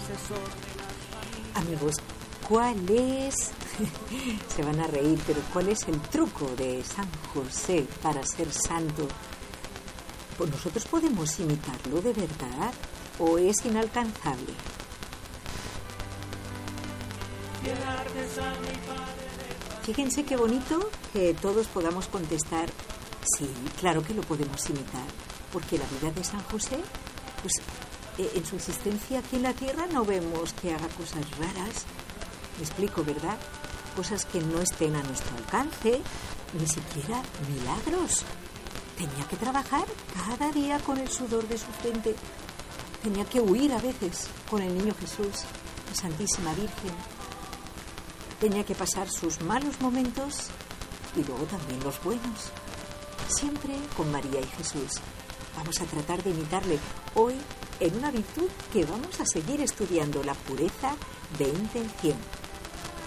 Amigos, ¿cuál es? Se van a reír, pero ¿cuál es el truco de San José para ser santo? Pues nosotros podemos imitarlo de verdad o es inalcanzable. Fíjense qué bonito que todos podamos contestar, sí, claro que lo podemos imitar, porque la vida de San José, pues en su existencia aquí en la tierra no vemos que haga cosas raras. Me explico, ¿verdad? Cosas que no estén a nuestro alcance, ni siquiera milagros. Tenía que trabajar cada día con el sudor de su frente. Tenía que huir a veces con el niño Jesús, la Santísima Virgen. Tenía que pasar sus malos momentos y luego también los buenos. Siempre con María y Jesús. Vamos a tratar de imitarle hoy en una virtud que vamos a seguir estudiando, la pureza de intención.